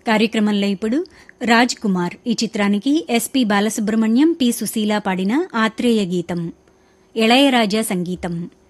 కార్యక్రమంలో ఇప్పుడు రాజ్ కుమార్ ఈ చిత్రానికి ఎస్పి బాలసుబ్రహ్మణ్యం, పి సుశీల పాడిన ఆత్రేయ గీతం, ఇళయరాజా సంగీతం.